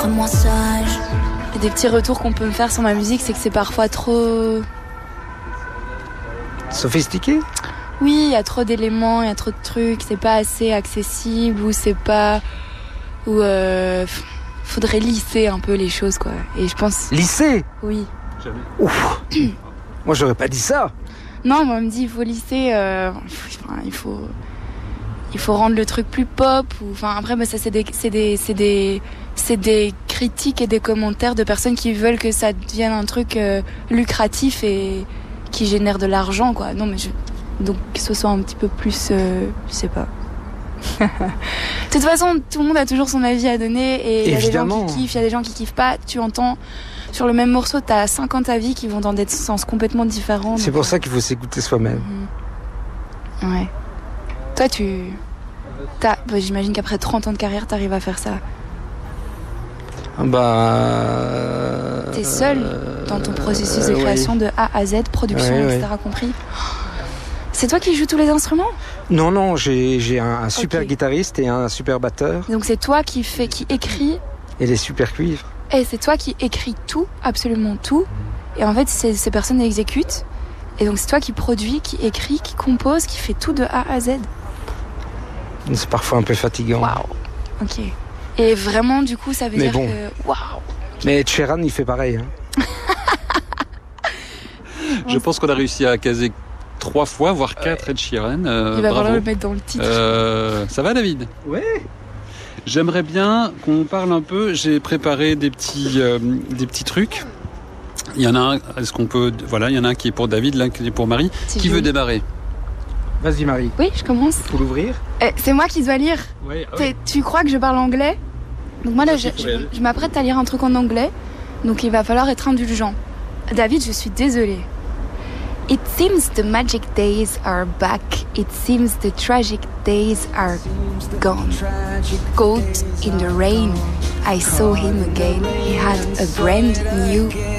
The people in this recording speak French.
montre-moi sage. Et des petits retours qu'on peut me faire sur ma musique, c'est que c'est parfois trop... Sophistiqué? Oui, il y a trop d'éléments, il y a trop de trucs, c'est pas assez accessible, ou c'est pas... Ou faudrait lisser un peu les choses, quoi. Et je pense... Lisser? Oui. Jamais. Ouf. Moi, j'aurais pas dit ça. Non, moi, on me dit, il faut lisser, il faut rendre le truc plus pop. Ou, après, ça, c'est des critiques et des commentaires de personnes qui veulent que ça devienne un truc lucratif et qui génère de l'argent, quoi. Non, mais donc que ce soit un petit peu plus, je sais pas. De toute façon, tout le monde a toujours son avis à donner et il y a des gens qui kiffent, il y a des gens qui kiffent pas. Tu entends sur le même morceau, t'as 50 avis qui vont dans des sens complètement différents. C'est pour ça qu'il faut s'écouter soi-même. Ouais. Toi, j'imagine qu'après 30 ans de carrière, t'arrives à faire ça. T'es seul dans ton processus de création de A à Z, production, etc. compris. C'est toi qui joues tous les instruments? Non, j'ai un super guitariste et un super batteur. Donc c'est toi qui écrit. Et les super cuivres. Et c'est toi qui écris tout, absolument tout. Et en fait, ces personnes exécutent. Et donc c'est toi qui produis, qui écrit, qui compose, qui fait tout de A à Z. C'est parfois un peu fatigant. Waouh. Ok. Et vraiment, du coup, ça veut dire que... Waouh. Mais Ed Sheeran, il fait pareil. Hein. Je pense qu'on a réussi à caser 3 fois, voire 4 Ed Sheeran. Il va falloir le mettre dans le titre. Ça va, David? Ouais. J'aimerais bien qu'on parle un peu. J'ai préparé des petits trucs. Il y en a un. Est-ce qu'on peut... Voilà, il y en a un qui est pour David, l'un qui est pour Marie. Qui veut démarrer? Vas-y, Marie. Oui, je commence. Pour l'ouvrir. C'est moi qui dois lire. Oui. Tu crois que je parle anglais? Donc moi, là, je m'apprête à lire un truc en anglais. Donc il va falloir être indulgent. David, je suis désolée. It seems the magic days are back. It seems the tragic days are gone. Caught in the rain, I saw him again. He had a brand new